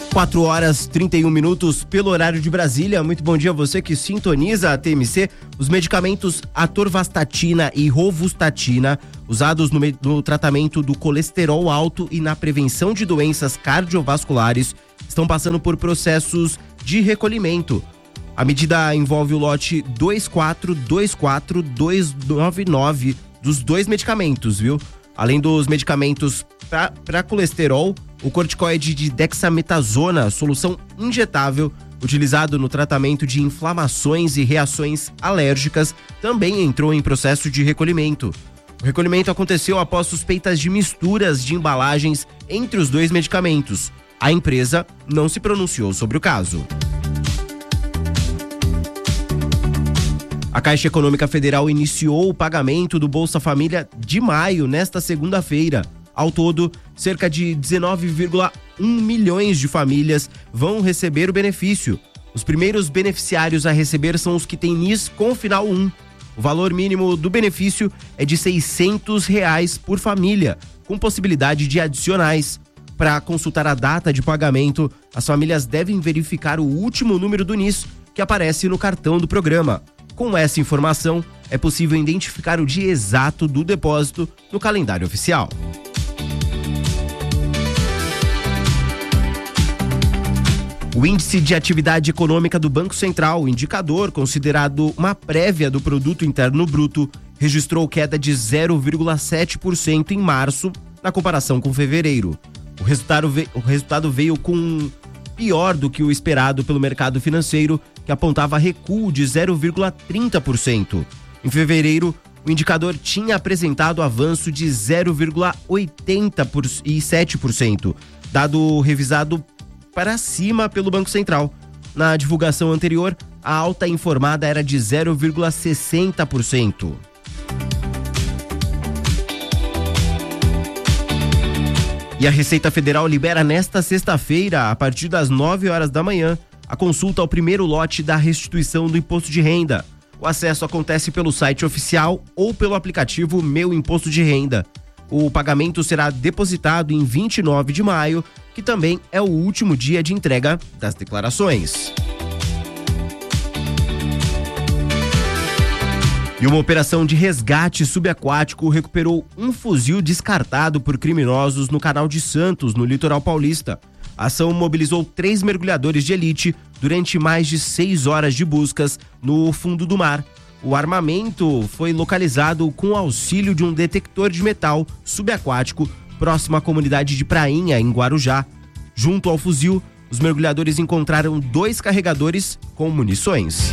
4h31 pelo horário de Brasília. Muito bom dia a você que sintoniza a TMC. Os medicamentos atorvastatina e rosuvastatina, usados no tratamento do colesterol alto e na prevenção de doenças cardiovasculares, estão passando por processos de recolhimento. A medida envolve o lote 2424299 dos dois medicamentos, viu? Além dos medicamentos para colesterol, o corticoide de dexametasona, solução injetável, utilizado no tratamento de inflamações e reações alérgicas, também entrou em processo de recolhimento. O recolhimento aconteceu após suspeitas de misturas de embalagens entre os dois medicamentos. A empresa não se pronunciou sobre o caso. A Caixa Econômica Federal iniciou o pagamento do Bolsa Família de maio nesta segunda-feira. Ao todo, cerca de 19,1 milhões de famílias vão receber o benefício. Os primeiros beneficiários a receber são os que têm NIS com final 1. O valor mínimo do benefício é de R$ 600 por família, com possibilidade de adicionais. Para consultar a data de pagamento, as famílias devem verificar o último número do NIS que aparece no cartão do programa. Com essa informação, é possível identificar o dia exato do depósito no calendário oficial. O Índice de Atividade Econômica do Banco Central, o indicador considerado uma prévia do Produto Interno Bruto, registrou queda de 0,7% em março, na comparação com fevereiro. O resultado veio com pior do que o esperado pelo mercado financeiro, que apontava recuo de 0,30%. Em fevereiro, o indicador tinha apresentado avanço de 0,87%, dado revisado para cima pelo Banco Central. Na divulgação anterior, a alta informada era de 0,60%. E a Receita Federal libera nesta sexta-feira, a partir das 9h da manhã, a consulta ao primeiro lote da restituição do imposto de renda. O acesso acontece pelo site oficial ou pelo aplicativo Meu Imposto de Renda. O pagamento será depositado em 29 de maio, que também é o último dia de entrega das declarações. E uma operação de resgate subaquático recuperou um fuzil descartado por criminosos no Canal de Santos, no litoral paulista. A ação mobilizou 3 mergulhadores de elite durante mais de 6 horas de buscas no fundo do mar. O armamento foi localizado com o auxílio de um detector de metal subaquático próximo à comunidade de Prainha, em Guarujá. Junto ao fuzil, os mergulhadores encontraram 2 carregadores com munições.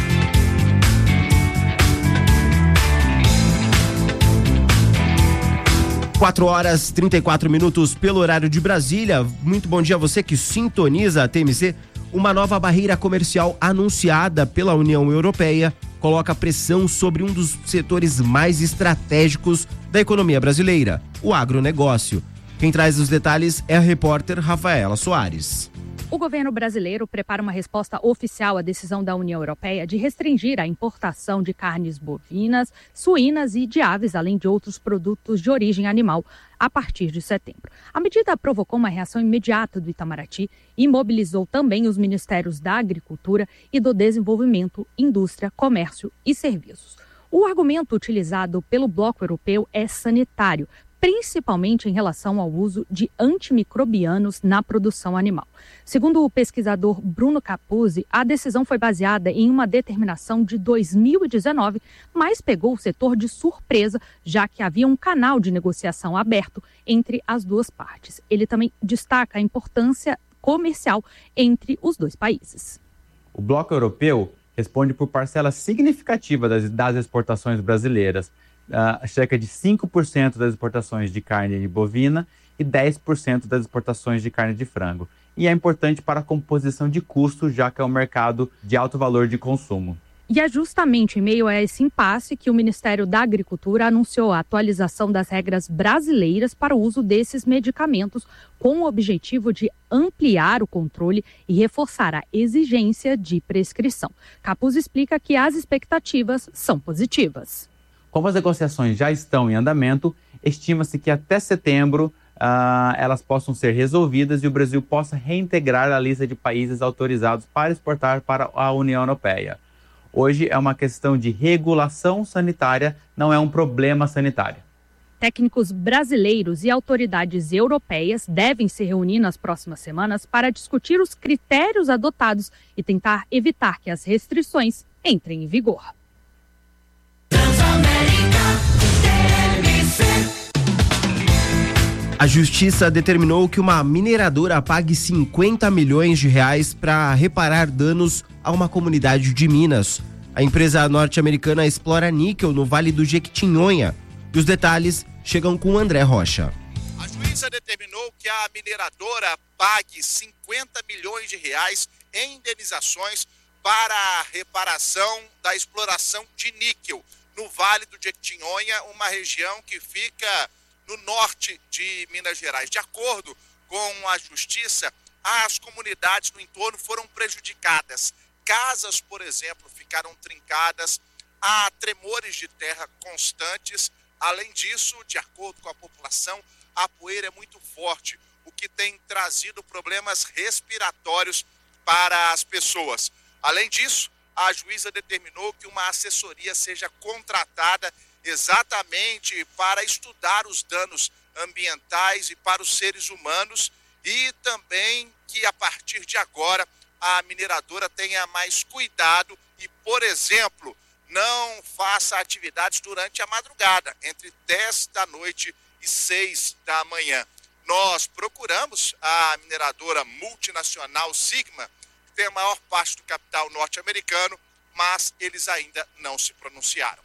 Quatro horas 34 pelo horário de Brasília. Muito bom dia a você que sintoniza a TMC. Uma nova barreira comercial anunciada pela União Europeia coloca pressão sobre um dos setores mais estratégicos da economia brasileira, o agronegócio. Quem traz os detalhes é a repórter Rafaela Soares. O governo brasileiro prepara uma resposta oficial à decisão da União Europeia de restringir a importação de carnes bovinas, suínas e de aves, além de outros produtos de origem animal, a partir de setembro. A medida provocou uma reação imediata do Itamaraty e mobilizou também os ministérios da Agricultura e do Desenvolvimento, Indústria, Comércio e Serviços. O argumento utilizado pelo bloco europeu é sanitário, principalmente em relação ao uso de antimicrobianos na produção animal. Segundo o pesquisador Bruno Capuzzi, a decisão foi baseada em uma determinação de 2019, mas pegou o setor de surpresa, já que havia um canal de negociação aberto entre as duas partes. Ele também destaca a importância comercial entre os dois países. O bloco europeu responde por parcela significativa das exportações brasileiras. Cerca de 5% das exportações de carne bovina e 10% das exportações de carne de frango. E é importante para a composição de custo, já que é um mercado de alto valor de consumo. E é justamente em meio a esse impasse que o Ministério da Agricultura anunciou a atualização das regras brasileiras para o uso desses medicamentos, com o objetivo de ampliar o controle e reforçar a exigência de prescrição. Capuzzi explica que as expectativas são positivas. Como as negociações já estão em andamento, estima-se que até setembro elas possam ser resolvidas e o Brasil possa reintegrar a lista de países autorizados para exportar para a União Europeia. Hoje é uma questão de regulação sanitária, não é um problema sanitário. Técnicos brasileiros e autoridades europeias devem se reunir nas próximas semanas para discutir os critérios adotados e tentar evitar que as restrições entrem em vigor. A Justiça determinou que uma mineradora pague 50 milhões de reais para reparar danos a uma comunidade de Minas. A empresa norte-americana explora níquel no Vale do Jequitinhonha. E os detalhes chegam com o André Rocha. A juíza determinou que a mineradora pague 50 milhões de reais em indenizações para a reparação da exploração de níquel no Vale do Jequitinhonha, uma região que fica no norte de Minas Gerais. De acordo com a Justiça, as comunidades no entorno foram prejudicadas. Casas, por exemplo, ficaram trincadas, há tremores de terra constantes. Além disso, de acordo com a população, a poeira é muito forte, o que tem trazido problemas respiratórios para as pessoas. Além disso, a juíza determinou que uma assessoria seja contratada exatamente para estudar os danos ambientais e para os seres humanos e também que a partir de agora a mineradora tenha mais cuidado e, por exemplo, não faça atividades durante a madrugada, entre 10 da noite e 6 da manhã. Nós procuramos a mineradora multinacional Sigma, que tem a maior parte do capital norte-americano, mas eles ainda não se pronunciaram.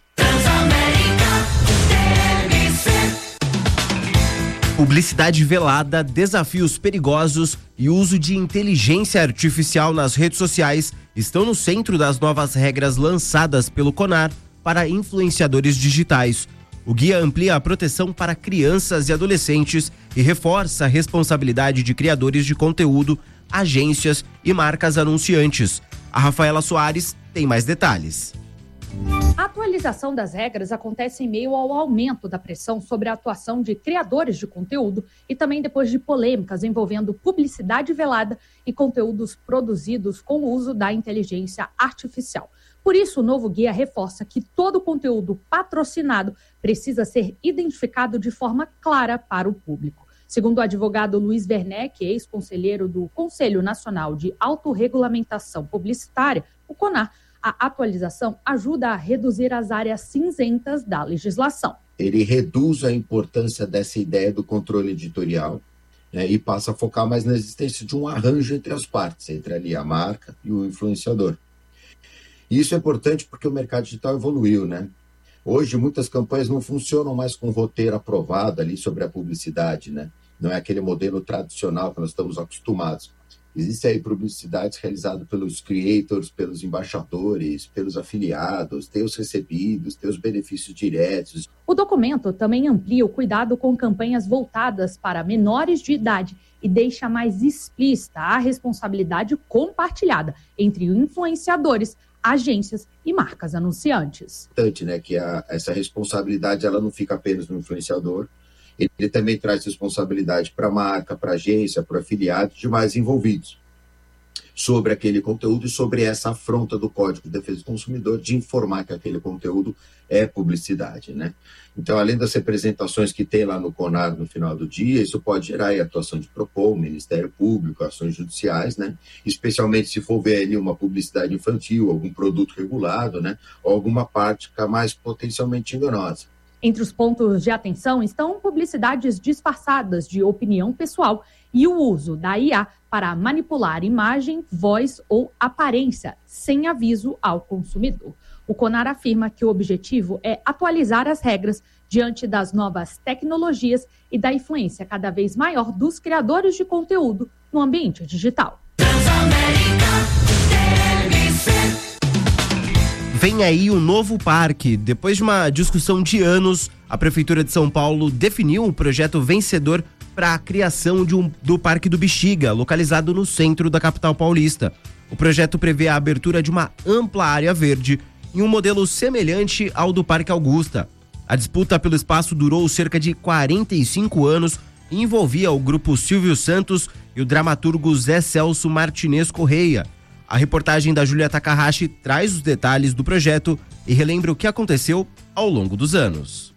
Publicidade velada, desafios perigosos e uso de inteligência artificial nas redes sociais estão no centro das novas regras lançadas pelo CONAR para influenciadores digitais. O guia amplia a proteção para crianças e adolescentes e reforça a responsabilidade de criadores de conteúdo, agências e marcas anunciantes. A Rafaela Soares tem mais detalhes. A atualização das regras acontece em meio ao aumento da pressão sobre a atuação de criadores de conteúdo e também depois de polêmicas envolvendo publicidade velada e conteúdos produzidos com o uso da inteligência artificial. Por isso, o novo guia reforça que todo conteúdo patrocinado precisa ser identificado de forma clara para o público. Segundo o advogado Luiz Werneck, ex-conselheiro do Conselho Nacional de Autorregulamentação Publicitária, o CONAR, a atualização ajuda a reduzir as áreas cinzentas da legislação. Ele reduz a importância dessa ideia do controle editorial, né, e passa a focar mais na existência de um arranjo entre as partes, entre ali a marca e o influenciador. E isso é importante porque o mercado digital evoluiu, né? Hoje, muitas campanhas não funcionam mais com roteiro aprovado ali sobre a publicidade, né? Não é aquele modelo tradicional que nós estamos acostumados. Existem aí publicidades realizadas pelos creators, pelos embaixadores, pelos afiliados, tem os recebidos, tem os benefícios diretos. O documento também amplia o cuidado com campanhas voltadas para menores de idade e deixa mais explícita a responsabilidade compartilhada entre influenciadores, agências e marcas anunciantes. Importante, né, que essa responsabilidade ela não fica apenas no influenciador, ele também traz responsabilidade para a marca, para a agência, para o afiliado, demais envolvidos, sobre aquele conteúdo e sobre essa afronta do Código de Defesa do Consumidor de informar que aquele conteúdo é publicidade, né? Então, além das representações que tem lá no CONAR no final do dia, isso pode gerar aí atuação de PROCON, Ministério Público, ações judiciais, né? Especialmente se for ver ali uma publicidade infantil, algum produto regulado, né? Ou alguma prática mais potencialmente enganosa. Entre os pontos de atenção estão publicidades disfarçadas de opinião pessoal e o uso da IA para manipular imagem, voz ou aparência sem aviso ao consumidor. O CONAR afirma que o objetivo é atualizar as regras diante das novas tecnologias e da influência cada vez maior dos criadores de conteúdo no ambiente digital. Vem aí o novo parque. Depois de uma discussão de anos, a Prefeitura de São Paulo definiu um projeto vencedor para a criação do Parque do Bexiga, localizado no centro da capital paulista. O projeto prevê a abertura de uma ampla área verde em um modelo semelhante ao do Parque Augusta. A disputa pelo espaço durou cerca de 45 anos e envolvia o grupo Silvio Santos e o dramaturgo Zé Celso Martinez Correia. A reportagem da Júlia Takahashi traz os detalhes do projeto e relembra o que aconteceu ao longo dos anos.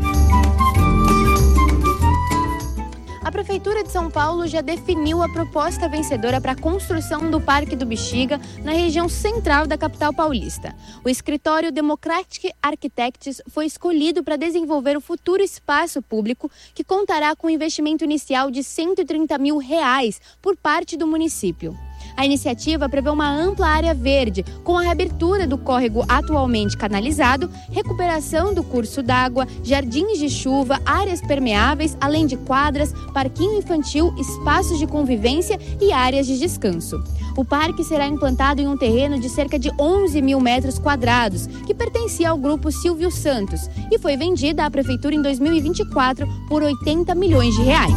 A Prefeitura de São Paulo já definiu a proposta vencedora para a construção do Parque do Bexiga na região central da capital paulista. O escritório Democratic Architects foi escolhido para desenvolver o futuro espaço público, que contará com um investimento inicial de R$130 mil por parte do município. A iniciativa prevê uma ampla área verde, com a reabertura do córrego atualmente canalizado, recuperação do curso d'água, jardins de chuva, áreas permeáveis, além de quadras, parquinho infantil, espaços de convivência e áreas de descanso. O parque será implantado em um terreno de cerca de 11 mil metros quadrados, que pertencia ao grupo Silvio Santos, e foi vendida à Prefeitura em 2024 por R$80 milhões.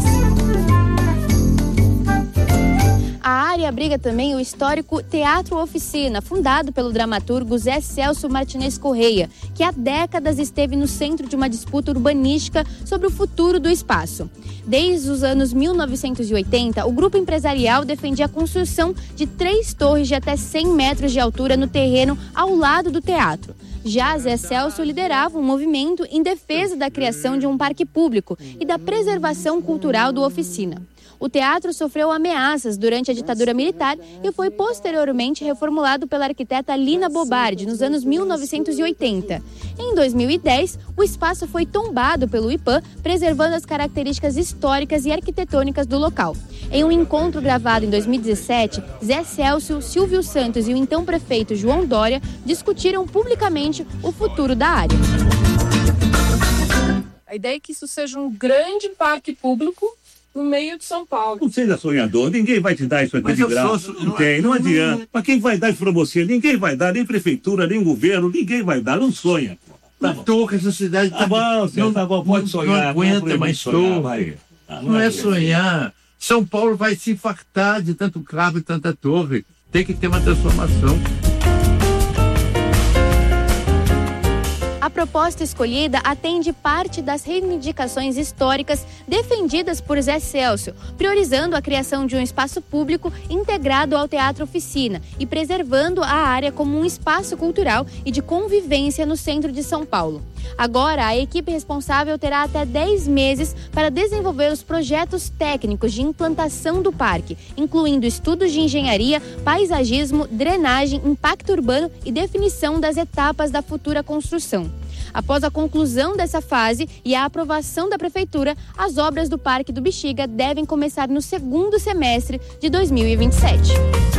A área abriga também o histórico Teatro Oficina, fundado pelo dramaturgo Zé Celso Martinez Correia, que há décadas esteve no centro de uma disputa urbanística sobre o futuro do espaço. Desde os anos 1980, o grupo empresarial defendia a construção de 3 torres de até 100 metros de altura no terreno ao lado do teatro. Já Zé Celso liderava um movimento em defesa da criação de um parque público e da preservação cultural do Oficina. O teatro sofreu ameaças durante a ditadura militar e foi posteriormente reformulado pela arquiteta Lina Bobardi nos anos 1980. Em 2010, o espaço foi tombado pelo IPAM, preservando as características históricas e arquitetônicas do local. Em um encontro gravado em 2017, Zé Celso, Silvio Santos e o então prefeito João Dória discutiram publicamente o futuro da área. A ideia é que isso seja um grande parque público no meio de São Paulo. Não seja sonhador, ninguém vai te dar isso aqui de graça. Não adianta. Mas quem vai dar isso pra você? Ninguém vai dar, nem prefeitura, nem governo, ninguém vai dar, não sonha. Tá torre, essa cidade tá bom, pode sonhar. Não aguenta mais torre. Não é sonhar. São Paulo vai se infartar de tanto carro e tanta torre. Tem que ter uma transformação. A proposta escolhida atende parte das reivindicações históricas defendidas por Zé Celso, priorizando a criação de um espaço público integrado ao Teatro Oficina e preservando a área como um espaço cultural e de convivência no centro de São Paulo. Agora, a equipe responsável terá até 10 meses para desenvolver os projetos técnicos de implantação do parque, incluindo estudos de engenharia, paisagismo, drenagem, impacto urbano e definição das etapas da futura construção. Após a conclusão dessa fase e a aprovação da Prefeitura, as obras do Parque do Bexiga devem começar no segundo semestre de 2027.